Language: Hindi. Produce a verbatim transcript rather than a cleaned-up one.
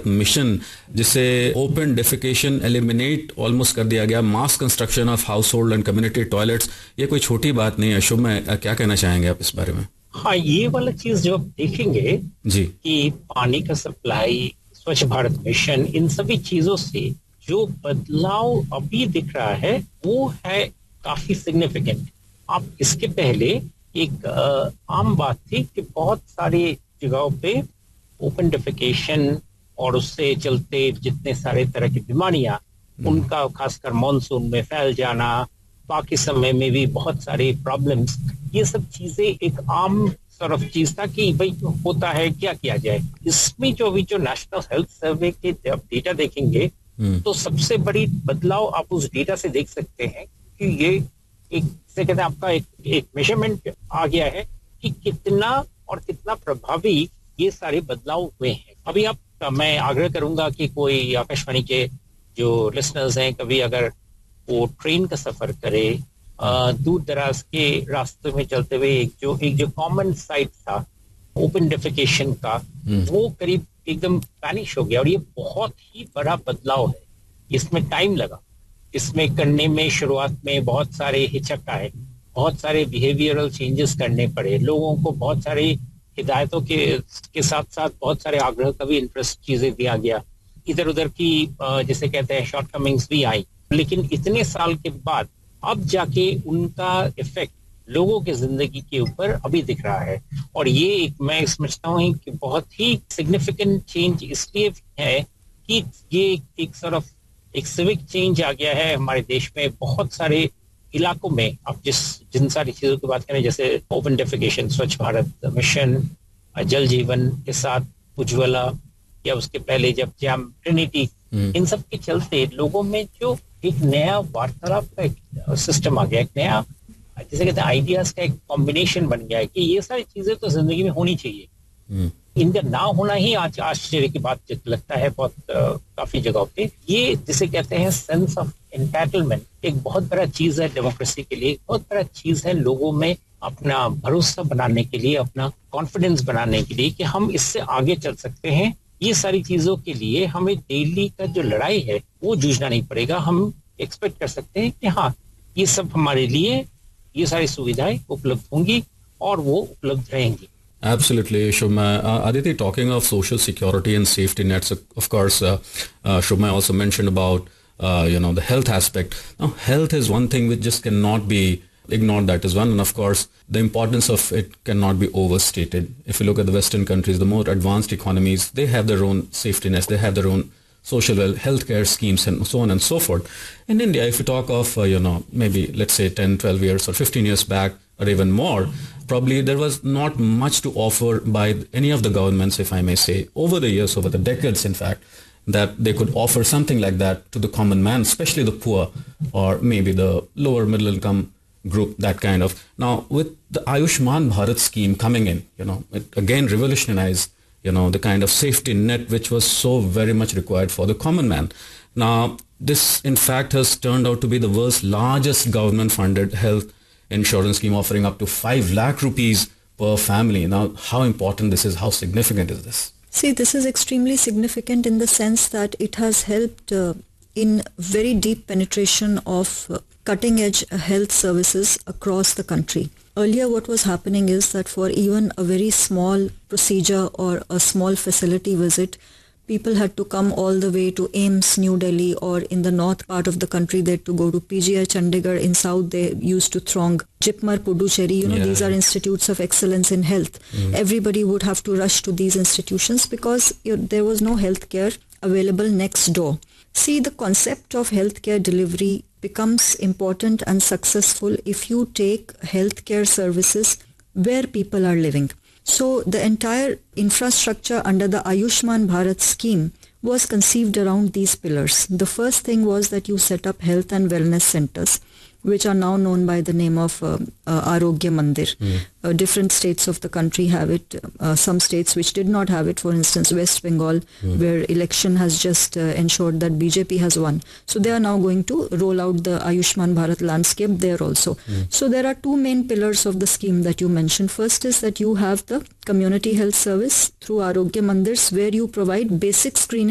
भारत मिशन, जिसे ओपन डेफिकेशन एलिमिनेट ऑलमोस्ट कर दिया गया, मास construction of house hold and community toilets, ये कोई छोटी बात नहीं है। शुभ में क्या कहना चाहेंगे आप इस बारे में? हाँ, ये वाला चीज जो आप देखेंगे जी कि पानी का सप्लाई, स्वच्छ भारत मिशन, इन सभी चीजों से जो बदलाव अभी दिख रहा है वो है काफी सिग्निफिकेंट। आप इसके पहले एक आ, आम बात थी कि बहुत सारी जगहों पे ओपन डेफिकेशन और उससे चलते जितने सारे तरह की बीमारियां, उनका खासकर मॉनसून में फैल जाना, बाकी समय में भी बहुत सारे प्रॉब्लम्स, ये सब चीजें एक आम सॉर्ट ऑफ चीज था कि भाई होता है, क्या किया जाए। इसमें जो अभी जो नेशनल हेल्थ सर्वे के जब डेटा देखेंगे तो सबसे बड़ी बदलाव आप उस डेटा से देख सकते हैं कि ये एक से कहते हैं आपका एक एक मेजरमेंट आ गया है कि कितना और कितना प्रभावी ये सारे बदलाव हुए हैं। अभी आप, मैं आग्रह करूंगा कि कोई आकाशवाणी के जो लिसनर्स हैं, कभी अगर वो ट्रेन का सफर करे, दूर दराज के रास्ते में चलते हुए, एक जो एक जो कॉमन साइट था ओपन डेफिकेशन का, वो करीब एकदम वैनिश हो गया। और ये बहुत ही बड़ा बदलाव है। इसमें टाइम लगा, इसमें करने में शुरुआत में बहुत सारे हिचक आए, बहुत सारे बिहेवियरल चेंजेस करने पड़े, लोगों को बहुत सारी हिदायतों के के साथ साथ बहुत सारे आग्रह का भी इंटरेस्ट चीजें दिया गया, इधर उधर की जैसे कहते हैं शॉर्टकमिंग्स भी आई। लेकिन इतने साल के बाद अब जाके उनका इफेक्ट लोगों के जिंदगी के ऊपर अभी दिख रहा है। और ये एक, मैं समझता हूँ कि बहुत ही सिग्निफिकेंट चेंज इसलिए है कि ये एक सॉर्ट ऑफ एक सिविक चेंज आ गया है हमारे देश में। बहुत सारे इलाकों में आप जिस जिन सारी चीजों की बात करें, जैसे ओपन डेफिकेशन, स्वच्छ भारत मिशन, जल जीवन के साथ उज्ज्वला, या उसके पहले जब जैम ट्रिनिटी, इन सब के चलते लोगों में जो एक नया वार्तालाप का एक सिस्टम आ गया, एक नया जैसे कहते हैं आइडियाज का एक कॉम्बिनेशन बन गया है कि ये सारी चीजें तो जिंदगी में होनी चाहिए। इनका ना होना ही आज आश्चर्य की बात लगता है बहुत uh, काफी जगहों पे। ये जिसे कहते हैं सेंस ऑफ एंटाइटलमेंट, एक बहुत बड़ा चीज है डेमोक्रेसी के लिए, बहुत बड़ा चीज है लोगों में अपना भरोसा बनाने के लिए, अपना कॉन्फिडेंस बनाने के लिए कि हम इससे आगे चल सकते हैं। ये सारी चीजों के लिए हमें डेली का जो लड़ाई है वो जूझना नहीं पड़ेगा। हम एक्सपेक्ट कर सकते हैं कि हाँ, ये सब हमारे लिए, ये सारी सुविधाएं उपलब्ध होंगी और वो उपलब्ध रहेंगी। Absolutely, Shubhma. Uh, Aditi, talking of social security and safety nets, of course, uh, uh, Shubhma also mentioned about, uh, you know, the health aspect. Now, health is one thing which just cannot be ignored. That is one. And of course, the importance of it cannot be overstated. If you look at the Western countries, the more advanced economies, they have their own safety nets. They have their own social well healthcare schemes and so on and so forth. In India, if you talk of, uh, you know, maybe let's say ten, twelve years or fifteen years back or even more, probably there was not much to offer by any of the governments, if I may say, over the years, over the decades, in fact, that they could offer something like that to the common man, especially the poor or maybe the lower middle income group, that kind of. Now, with the Ayushman Bharat scheme coming in, you know, it again revolutionized, you know, the kind of safety net which was so very much required for the common man. Now, this in fact has turned out to be the world's largest government-funded health insurance scheme, offering up to five lakh rupees per family. Now, how important this is, how significant is this? See, this is extremely significant in the sense that it has helped uh, in very deep penetration of uh, cutting-edge health services across the country. Earlier, what was happening is that for even a very small procedure or a small facility visit, people had to come all the way to A I M S New Delhi, or in the north part of the country they had to go to P G I Chandigarh. In south they used to throng Jipmar, Puducherry. You know, yeah. These are institutes of excellence in health. Mm. Everybody would have to rush to these institutions because you know, there was no healthcare available next door. See, the concept of healthcare delivery becomes important and successful if you take healthcare services where people are living. So the entire infrastructure under the Ayushman Bharat scheme was conceived around these pillars. The first thing was that you set up health and wellness centers, which are now known by the name of uh, uh, Arogya Mandir. Mm. Uh, different states of the country have it. Uh, some states which did not have it, for instance, West Bengal, mm. where election has just uh, ensured that B J P has won. So they are now going to roll out the Ayushman Bharat landscape there also. Mm. So there are two main pillars of the scheme that you mentioned. First is that you have the community health service through Arogya Mandirs, where you provide basic screening